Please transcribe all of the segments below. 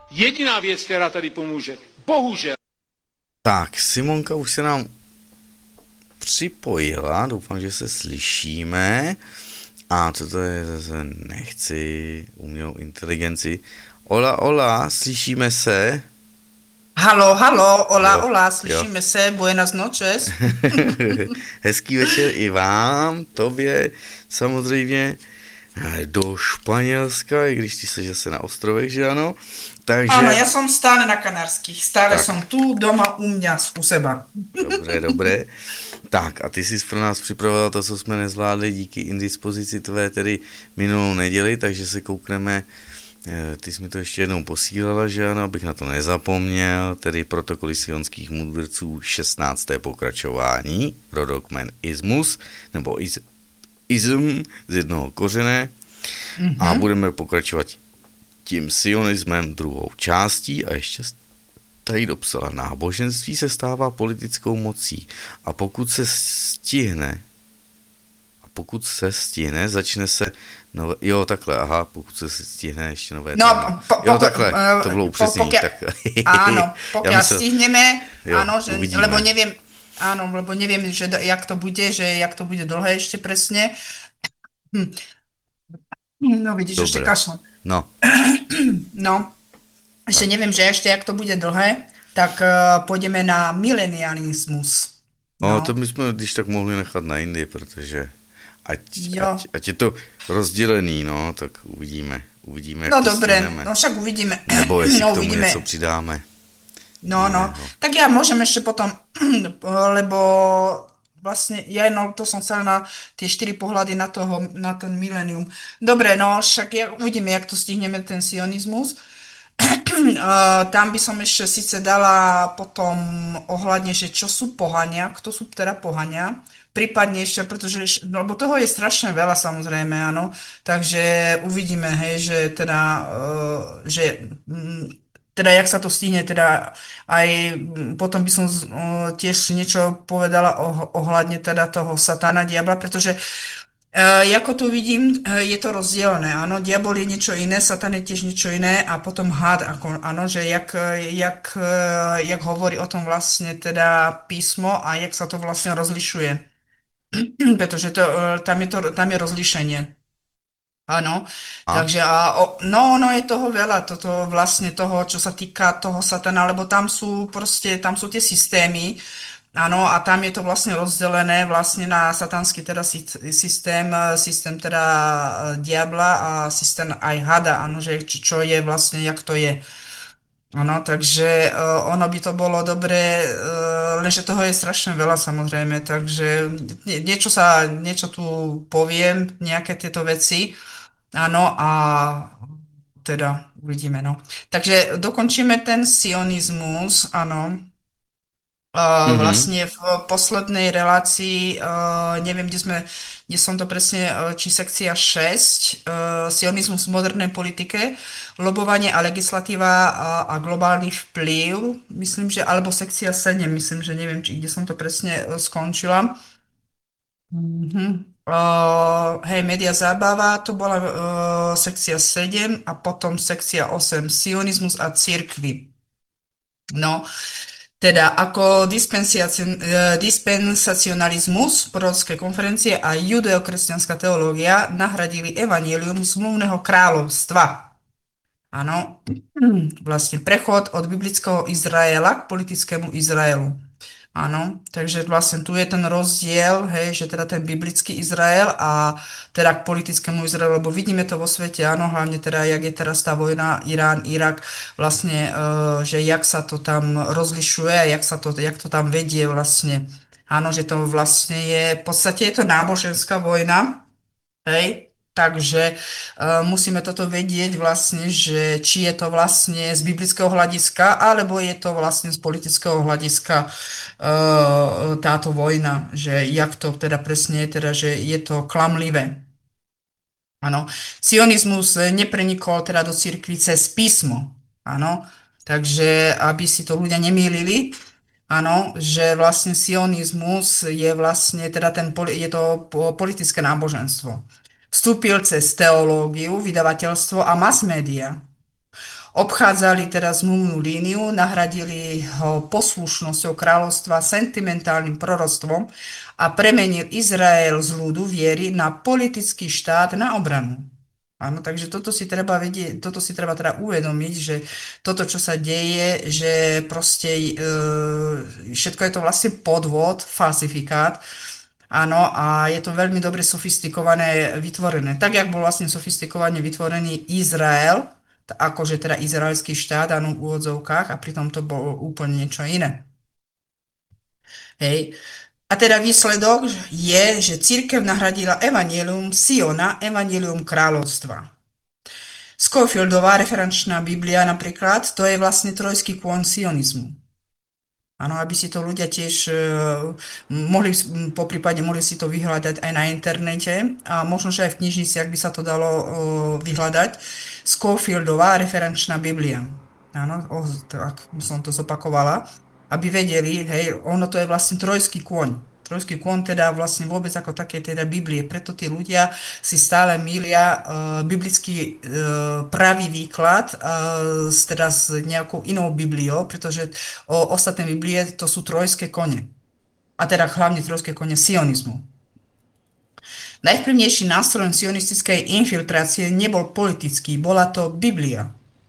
Jediná věc, která tady pomůže. Bohužel. Tak, Simonka už se nám připojila, doufám, že se slyšíme. A co to je zase, nechci umělou inteligenci. Hola, slyšíme se? Halo, hola, Jo, hola, jo. slyšíme se, buenas noches. Hezký večer i vám, tobě samozřejmě, do Španělska, i když ty jsi zase na ostrovech, že ano? Takže, Áno, ja som stále na Kanárskych, stále Tak. som tu, doma u mňa, u seba. dobré. Tak a ty jsi pro nás připravila to, co jsme nezvládli díky indispozici tvé tedy minulou neděli, takže se koukneme, ty jsi mi to ještě jednou posílala, že ano, abych na to nezapomněl, tedy protokoly sionských mudrců 16. pokračování, rodokmen ismus, nebo ism z jednoho kořene a budeme pokračovat tím sionismem druhou částí a ještě tady dopsala, náboženství se stává politickou mocí a pokud se stihne, začne se nové, pokud se stihne ještě nové No, téma. Takhle, to bylo upřesnění. Áno, pokiaľ stihneme, Jo, áno, že, uvidíme. lebo neviem, že jak to bude dlhé ešte presne. No vidíš, ešte Dobre. kašlem. No, No, ešte neviem, že ešte jak to bude dlhé, tak pôjdeme na milenialismus. to bychom když tak mohli nechat na jindy, protože Jo. ať je to rozdělený, no, tak uvidíme, jak No to dobre, stihneme. no však uvidíme. Nebo jestli No k tomu uvidíme. něco přidáme. No. Tak ja môžem ešte potom, lebo vlastne, to som chcela na tie 4 pohľady na ten milénium. Dobre, no však uvidíme, jak to stihneme, ten sionizmus. Tam by som ešte síce dala potom ohľadne, že čo sú pohania, kto sú teda pohania, prípadne ešte, pretože, lebo toho je strašne veľa samozrejme, áno, takže uvidíme, hej, že teda, teda jak sa to stihne, teda aj potom by som tiež niečo povedala ohľadne teda toho satana, diabla, pretože ako to vidím, je to rozdielne, áno, diabol je niečo iné, satan je tiež niečo iné a potom had, áno, že jak hovorí o tom vlastne teda písmo a jak sa to vlastne rozlišuje, pretože tam je rozlišenie. Áno, takže no je toho veľa, toto vlastne toho, čo sa týka toho satana, lebo tam sú tie systémy, áno, a tam je to vlastne rozdelené vlastne na satanský teda systém teda diabla a systém aj hada, áno, že čo je vlastne, jak to je. Áno, takže ono by to bolo dobré, lenže toho je strašne veľa samozrejme, takže niečo tu poviem, nejaké tieto veci. Áno, a teda uvidíme, no. Takže dokončíme ten sionizmus, áno. Vlastne v poslednej relácii, neviem, kde som to presne, či sekcia 6, sionizmus v modernej politike, lobovanie a legislatíva a globálny vplyv, myslím, že, alebo sekcia 7, myslím, že neviem, kde som to presne skončila. Hej, média zábava, to bola sekcia 7 a potom sekcia 8, sionizmus a cirkvi. No, teda ako dispensacionalizmus, prorocké konferencie a judeokresťanská teológia nahradili evanjelium zmluvného kráľovstva. Áno, vlastne prechod od biblického Izraela k politickému Izraelu. Áno, takže vlastne tu je ten rozdiel, hej, že teda ten biblický Izrael a teda k politickému Izraelu, lebo vidíme to vo svete, áno, hlavne teda, jak je teraz tá vojna Irán, Irak, vlastne, že jak sa to tam rozlišuje a jak to tam vedie vlastne. Áno, že to vlastne je, v podstate je to náboženská vojna, hej, takže musíme toto vedieť vlastne, že či je to vlastne z biblického hľadiska, alebo je to vlastne z politického hľadiska táto vojna, že jak to teda presne je, teda, že je to klamlivé. Áno, sionizmus neprenikol teda do cirkvi cez písmo, áno, takže aby si to ľudia nemýlili, áno, že vlastne sionizmus je vlastne teda je to politické náboženstvo. Vstúpil cez teológiu, vydavateľstvo a mass media. obchádzali teda zmluvnú líniu, nahradili ho poslušnosťou kráľovstva, sentimentálnym proroctvom a premenil Izrael z ľudu viery na politický štát na obranu. Áno, takže toto si treba vedieť, toto si treba teda uvedomiť, že toto, čo sa deje, že proste všetko je to vlastne podvod, falsifikát, áno, a je to veľmi dobre sofistikované, vytvorené. Tak, jak bol vlastne sofistikovane vytvorený Izrael, akože teda izraelský štát, áno, v úvodzovkách, a pritom to bolo úplne niečo iné. Hej. A teda výsledok je, že cirkev nahradila evanjelium Siona, evanjelium kráľovstva. Scofieldová referenčná Biblia napríklad, to je vlastne trojský kôň sionizmu. Áno, aby si to ľudia tiež mohli, poprípade mohli si to vyhľadať aj na internete a možno, že aj v knižnici, ak by sa to dalo vyhľadať. Scofieldová referenčná Biblia. Áno, tak som to zopakovala, aby vedeli, hej, ono to je vlastne trojský kôň. Trojský kôň teda vlastne vôbec ako také teda Biblie. Preto tí ľudia si stále milia biblický pravý výklad teda s nejakou inou Bibliou, pretože ostatné Biblie to sú trojské kone. A teda hlavne trojské kone sionizmu. Najvplyvnejším nástrojom sionistickej infiltrácie nebol politický, bola to Biblia.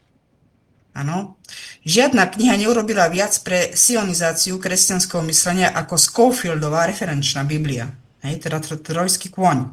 Áno. Žiadna kniha neurobila viac pre sionizáciu kresťanského myslenia ako Scofieldová referenčná Biblia. Hej, teda trojský kôň.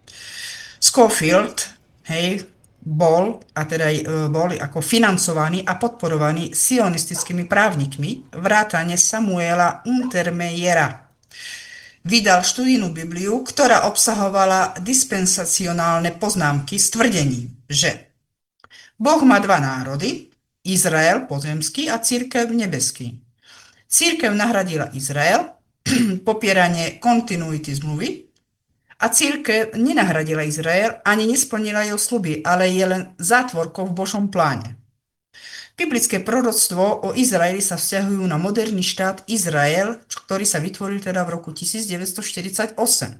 Scofield, hej, bol ako financovaný a podporovaný sionistickými právnikmi vrátane Samuela Untermeyera. Vydal študijnú Bibliu, ktorá obsahovala dispensacionálne poznámky s tvrdením, že Boh má dva národy, Izrael pozemský a cirkev nebeský. Cirkev nahradila Izrael, popieranie kontinuity zmluvy, a cirkev nenahradila Izrael ani nesplnila jeho sľuby, ale je len zátvorkou v Božom pláne. Biblické proroctvo o Izraeli sa vzťahujú na moderný štát Izrael, ktorý sa vytvoril teda v roku 1948.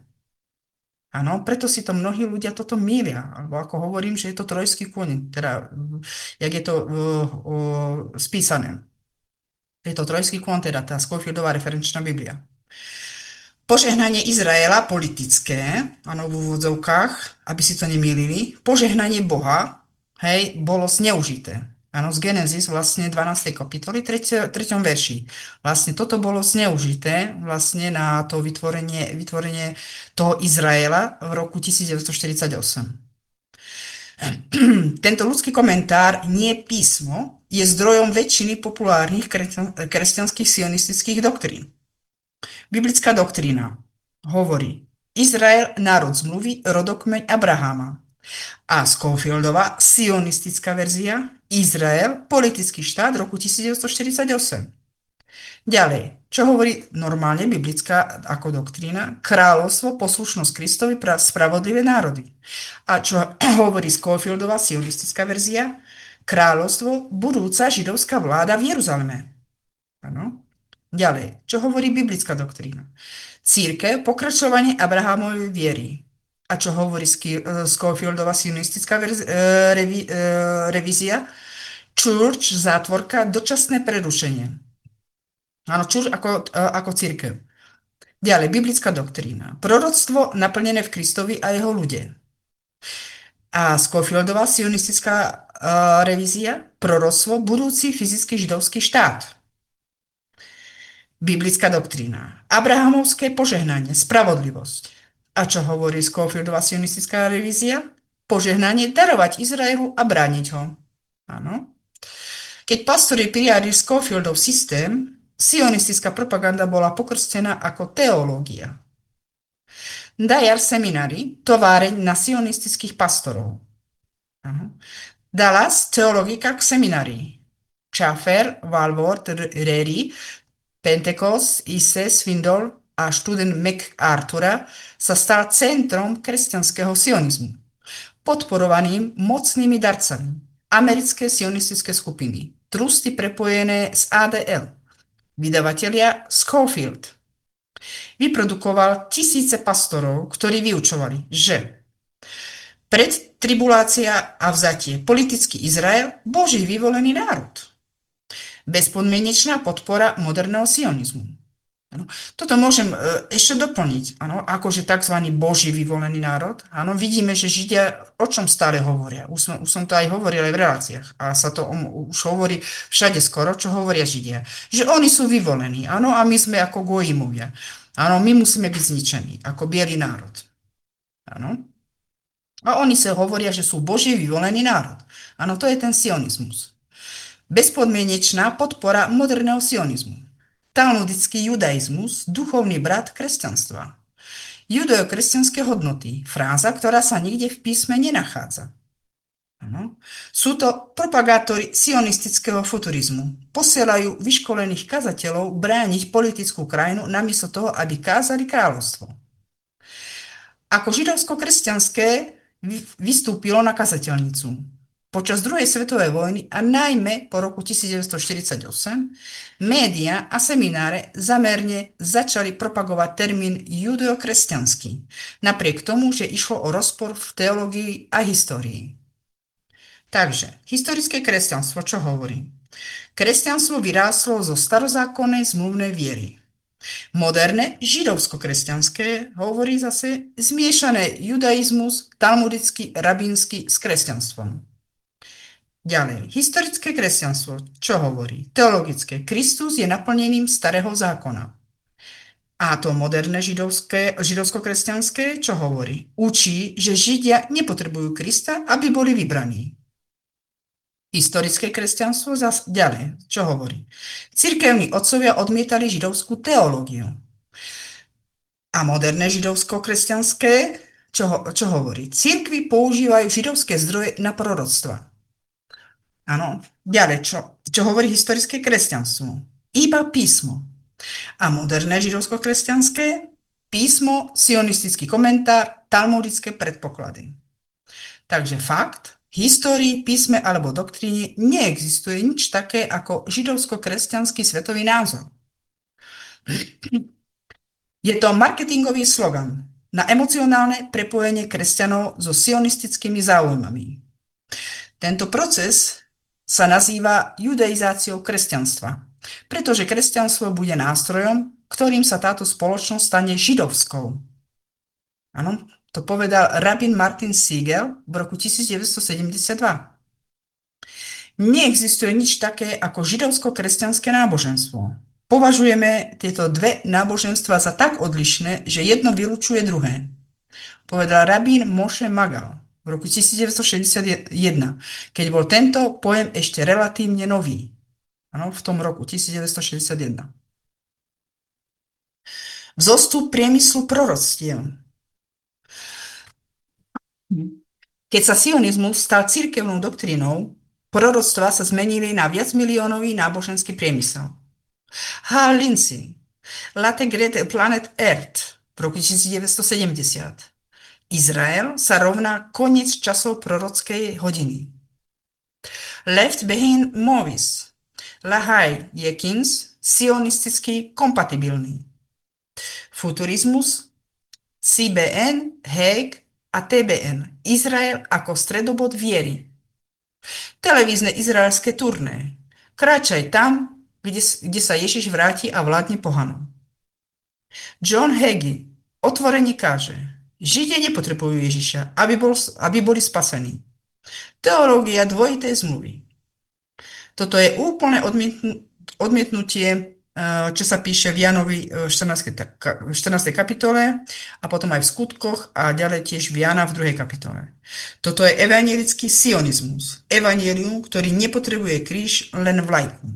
Áno, preto si to mnohí ľudia toto mýlia, alebo ako hovorím, že je to trojský kôň, teda jak je to spísané. Je to trojský kôň, teda tá Scofieldová referenčná Biblia. Požehnanie Izraela politické, áno, v úvodzovkách, aby si to nemýlili, požehnanie Boha, hej, bolo zneužité. Áno, z Genesis vlastne 12. kapitoly, 3. verši. Vlastne toto bolo zneužité vlastne na to vytvorenie toho Izraela v roku 1948. Tento ľudský komentár, nie písmo, je zdrojom väčšiny populárnych kresťanských sionistických doktrín. Biblická doktrína hovorí Izrael, národ zmluvy, rodokmeň Abraháma. A Scofieldová sionistická verzia Izrael, politický štát roku 1948. Ďalej, čo hovorí normálne biblická ako doktrína? Kráľovstvo, poslušnosť Kristovi, spravodlivé národy. A čo hovorí Scofieldová sionistická verzia? Kráľovstvo, budúca židovská vláda v Jeruzaleme. Ano. Ďalej, čo hovorí biblická doktrína? Církev, pokračovanie Abrahámovej viery. A čo hovorí Scofieldová sionistická revízia? Church, zátvorka, dočasné prerušenie. Áno, church ako církev. Ďalej, biblická doktrína. Proroctvo naplnené v Kristovi a jeho ľude. A Scofieldová sionistická revízia. Proroctvo, budúci fyzický židovský štát. Biblická doktrína. Abrahamovské požehnanie, spravodlivosť. A čo hovorí Scofieldová sionistická revízia? Požehnanie darovať Izraelu a brániť ho. Áno. Keď pastori prijali Scofieldov systém, sionistická propaganda bola pokrstená ako teológia. Dyer Seminary, továreň na sionistických pastorov. Áno. Dallas Theological Seminary. Schaffer, Walworth, Reri, Pentecost, Isse, Swindoll a študent MacArthura sa stal centrom kresťanského sionizmu, podporovaným mocnými darcami, americké sionistické skupiny, trusty prepojené s ADL, vydavatelia Scofield. Vyprodukoval tisíce pastorov, ktorí vyučovali, že Predtribulácia a vzatie. Politický Izrael, Boží vyvolený národ. Bezpodmienečná podpora moderného sionizmu. Ano. Toto môžem ešte doplniť, ano, akože tzv. Boží vyvolený národ. Ano, vidíme, že Židia o čom stále hovoria. Už som to aj hovoril aj v reláciách a sa to už hovorí všade skoro, čo hovoria Židia. Že oni sú vyvolení, ano, a my sme ako gojimovia. Ano, my musíme byť zničení, ako biely národ. Ano. A oni sa hovoria, že sú Boží vyvolený národ. Ano, to je ten sionizmus. Bezpodmienečná podpora moderného sionizmu. Talmudický judaizmus, duchovný brat kresťanstva. Judeo-kresťanské hodnoty, fráza, ktorá sa nikde v písme nenachádza. Ano. Sú to propagátori sionistického futurizmu. Posielajú vyškolených kazateľov brániť politickú krajinu namiesto toho, aby kázali kráľovstvo. Ako židovsko-kresťanské vystúpilo na kazateľnicu. Počas druhej svetovej vojny a najmä po roku 1948 média a semináre zamerne začali propagovať termín judeo-kresťanský, napriek tomu, že išlo o rozpor v teológii a histórii. Takže, historické kresťanstvo, čo hovorí? Kresťanstvo vyrástlo zo starozákonnej zmluvnej viery. Moderné židovsko-kresťanské hovorí zase zmiešané judaizmus, talmudický, rabínsky s kresťanstvom. Ďalej, historické kresťanstvo, čo hovorí? Teologické, Kristus je naplnením starého zákona. A to moderné židovsko-kresťanské, čo hovorí? Učí, že Židia nepotrebujú Krista, aby boli vybraní. Historické kresťanstvo ďalej, čo hovorí? Cirkevní otcovia odmietali židovskú teológiu. A moderné židovsko-kresťanské, čo hovorí? Cirkvi používajú židovské zdroje na proroctva. Áno, ďalej, čo hovorí historické kresťanstvo? Iba písmo. A moderné židovsko-kresťanské? Písmo, sionistický komentár, talmudické predpoklady. Takže fakt, v histórii, písme alebo doktríne neexistuje nič také ako židovsko-kresťanský svetový názor. Je to marketingový slogan na emocionálne prepojenie kresťanov so sionistickými záujmami. Tento proces sa nazýva judaizáciou kresťanstva, pretože kresťanstvo bude nástrojom, ktorým sa táto spoločnosť stane židovskou. Áno, to povedal rabín Martin Siegel v roku 1972. Neexistuje nič také ako židovsko-kresťanské náboženstvo. Považujeme tieto dve náboženstva za tak odlišné, že jedno vylučuje druhé. Povedal rabín Moshe Magal v roku 1961, keď bol tento pojem ešte relatívne nový. Ano, v tom roku 1961. Vzostup priemyslu proroctiev. Keď sa sionizmus stal cirkevnou doktrínou, proroctva sa zmenili na viacmiliónový náboženský priemysel. H. Lindsay, La Great Planet Earth v roku 1970. Izrael sa rovná koniec časov prorockej hodiny. Left Behind Movies, Lahaj Jenkins, sionisticky kompatibilný. Futurizmus, CBN, Hague a TBN, Izrael ako stredobod viery. Televízne izraelské turné, Kráčaj tam, kde sa Ježiš vráti a vládne pohanom. John Hagee otvorene káže, Židia nepotrebujú Ježiša, aby boli spasení. Teológia dvojitej zmluvy. Toto je úplné odmietnutie, čo sa píše v Jánovi 14. kapitole a potom aj v skutkoch a ďalej tiež v Jána v 2. kapitole. Toto je evangelický sionizmus. Evangelium, ktorý nepotrebuje kríž, len vlajku.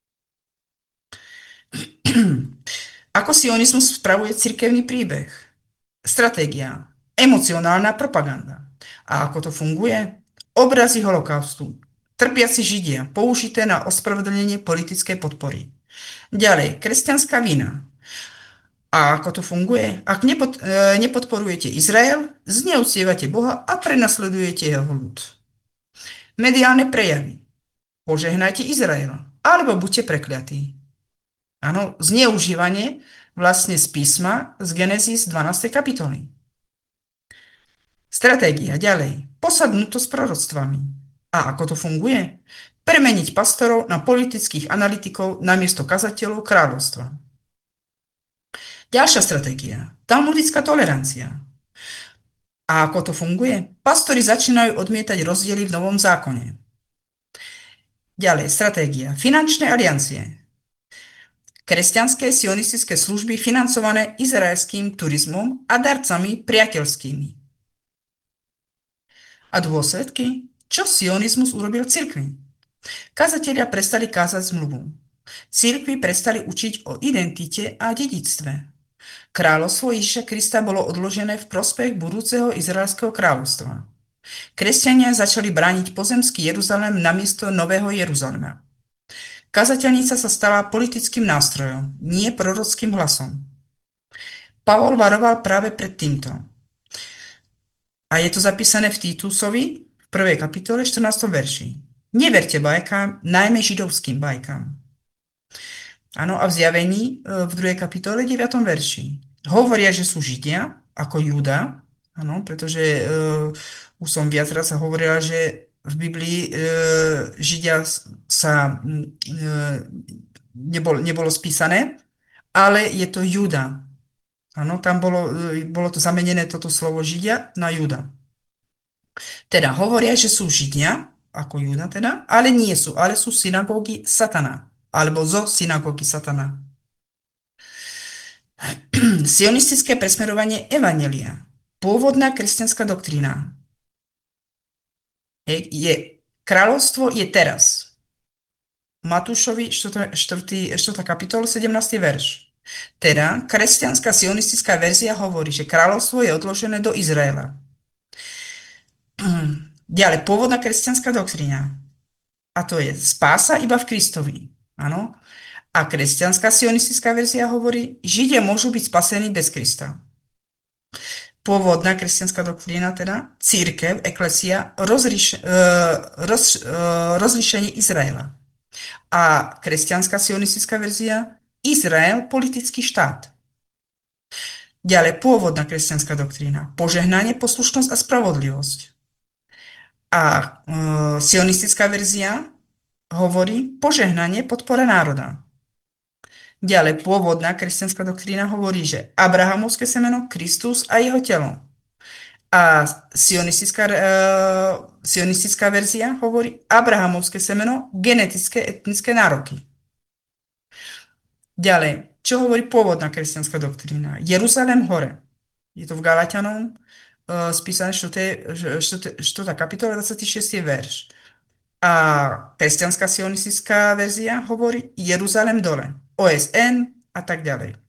Ako sionizmus spravuje cirkevný príbeh? Stratégia, emocionálna propaganda. A ako to funguje? Obrazy holokaustu, trpiaci Židia, použité na ospravedlnenie politickej podpory. Ďalej, kresťanská vina. A ako to funguje? Ak nepodporujete Izrael, zneuctievate Boha a prenasledujete jeho ľud. Mediálne prejavy. Požehnajte Izrael, alebo buďte prekliatí. Áno, zneužívanie vlastne z písma z Genesis 12. kapitoly. Stratégia ďalej. Posadnúť to s proroctvami. A ako to funguje? Premeniť pastorov na politických analytikov namiesto kazateľov kráľovstva. Ďalšia stratégia. Talmudická tolerancia. A ako to funguje? Pastori začínajú odmietať rozdiely v Novom zákone. Ďalej, stratégia. Finančné aliancie. Kresťanské sionistické služby financované izraelským turizmom a darcami priateľskými. A dôsledky? Čo sionizmus urobil cirkvi? Kazatelia prestali kázať zmluvu. Cirkvi prestali učiť o identite a dedičstve. Kráľovstvo Ježiša Krista bolo odložené v prospech budúceho izraelského kráľovstva. Kresťania začali brániť pozemský Jeruzalém namiesto Nového Jeruzalema. Kazateľnica sa stala politickým nástrojom, nie prorockým hlasom. Pavol varoval práve pred týmto. A je to zapísané v Títusovi v 1. kapitole 14. verši. Neverte bajkám, najmä židovským bajkám. Áno, a v Zjavení v 2. kapitole 9. verši. Hovoria, že sú Židia, ako Júda, áno, pretože už som viac raz hovorila, že v Biblii Židia sa nebolo spísané, ale je to Júda. Áno, tam bolo to zamenené toto slovo Židia na Júda. Teda hovoria, že sú Židia, ako Júda teda, ale nie sú, ale sú synagógy Satana, alebo zo synagógy Satana. Sionistické presmerovanie evanjelia. Pôvodná kresťanská doktrína. Kráľovstvo je teraz. Matúšovi 4. kapitola 17. verš. Teda kresťanská sionistická verzia hovorí, že kráľovstvo je odložené do Izraela. Ďalej, pôvodná kresťanská doktrína. A to je spása iba v Kristovi. Áno. A kresťanská sionistická verzia hovorí, Židia môžu byť spasení bez Krista. Pôvodná kresťanská doktrína, teda cirkev, eklesia, rozlíšenie Izraela. A kresťanská sionistická verzia, Izrael, politický štát. Ďalej, pôvodná kresťanská doktrína, požehnanie, poslušnosť a spravodlivosť. A sionistická verzia hovorí požehnanie, podpora národa. Ďalej, pôvodná kresťanská doktrína hovorí, že Abrahamovské semeno, Kristus a jeho telo. A sionistická verzia hovorí Abrahamovské semeno, genetické, etnické nároky. Ďalej, čo hovorí pôvodná kresťanská doktrína? Jeruzalém hore. Je to v Galatianom spísané 4. kapitola 26. verš. A kresťanská sionistická verzia hovorí Jeruzalém dole. OSN a tak ďalej.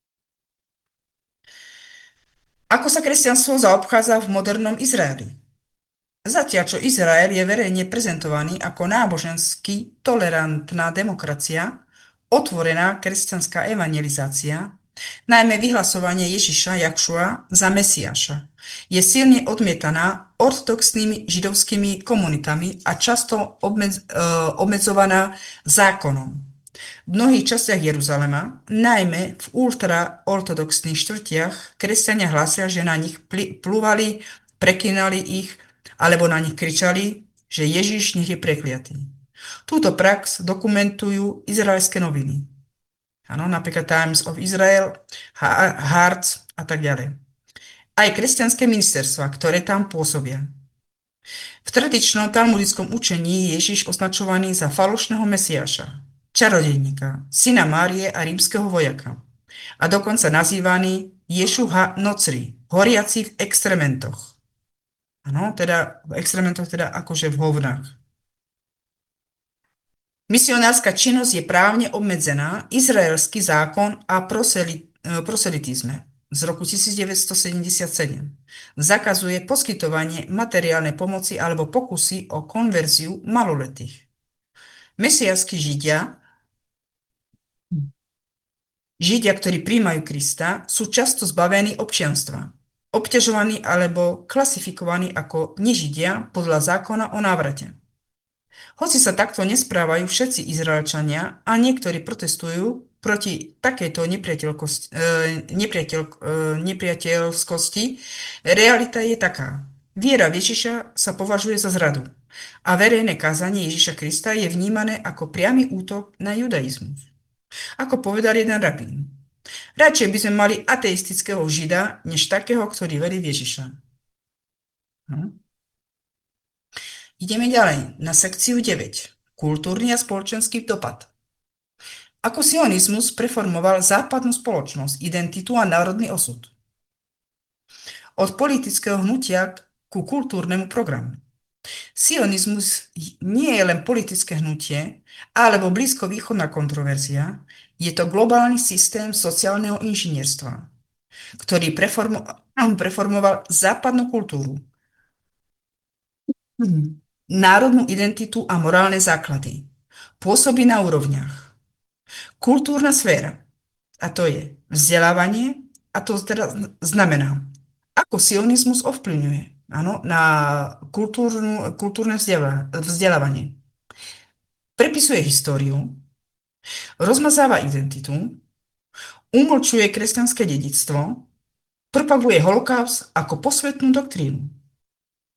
Ako sa kresťanstvo zaobchádza v modernom Izraeli? Zatiaľ, čo Izrael je verejne prezentovaný ako nábožensky tolerantná demokracia, otvorená kresťanská evangelizácia, najmä vyhlasovanie Ježiša Jakšua za Mesiáša, je silne odmietaná ortodoxnými židovskými komunitami a často obmedzovaná zákonom. V mnohých častiach Jeruzalema, najmä v ultraortodoxných štvrtiach, kresťania hlásia, že na nich plúvali, preklínali ich, alebo na nich kričali, že Ježiš nech je prekliatý. Túto prax dokumentujú izraelské noviny. Áno, napríklad Times of Israel, Haaretz a tak ďalej. Aj kresťanské ministerstva, ktoré tam pôsobia. V tradičnom talmudickom učení je Ježiš označovaný za falošného Mesiáša, čarodejníka, syna Márie a rímskeho vojaka. A dokonca nazývaný Ješuch ha-Nocri, horiaci v extrementoch. Áno, teda v extrementoch, teda akože v hovnách. Misionárska činnosť je právne obmedzená, izraelský zákon a proselitizme z roku 1977 zakazuje poskytovanie materiálnej pomoci alebo pokusy o konverziu maloletých. Mesiášski Židia, ktorí prijímajú Krista, sú často zbavení občianstva, obťažovaní alebo klasifikovaní ako nežidia podľa zákona o návrate. Hoci sa takto nesprávajú všetci Izraelčania a niektorí protestujú proti takejto nepriateľskosti, realita je taká. Viera v Ježiša sa považuje za zradu a verejné kázanie Ježiša Krista je vnímané ako priamy útok na judaizmus. Ako povedal jeden rabín, radšej by sme mali ateistického žida, než takého, ktorý verí v Ježiša. Ideme ďalej na sekciu 9. Kultúrny a spoločenský dopad. Ako sionizmus preformoval západnú spoločnosť, identitu a národný osud. Od politického hnutia ku kultúrnemu programu. Sionizmus nie je len politické hnutie alebo blízkovýchodná kontroverzia, je to globálny systém sociálneho inžinierstva, ktorý preformoval západnú kultúru, národnú identitu a morálne základy. Pôsobí na úrovniach. Kultúrna sféra, a to je vzdelávanie, a to teda znamená, ako sionizmus ovplyvňuje na kultúrne vzdelávanie. Prepisuje históriu, rozmazáva identitu, umlčuje kresťanské dedičstvo, propaguje holokaust ako posvetnú doktrínu.